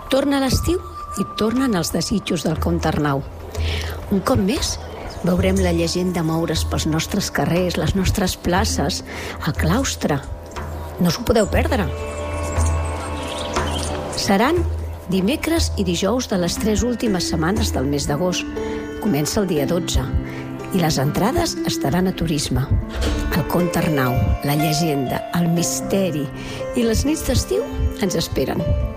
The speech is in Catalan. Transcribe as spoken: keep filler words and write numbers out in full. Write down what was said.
Torna l'estiu i tornen els desitjos del Comte Arnau. Un cop més, veurem la llegenda moure's pels nostres carrers, les nostres places, el claustre. No us ho podeu perdre. Seran dimecres i dijous de les tres últimes setmanes del mes d'agost. Comença el dia dotze i les entrades estaran a Turisme. El Comte Arnau, la llegenda, el misteri i les nits d'estiu ens esperen.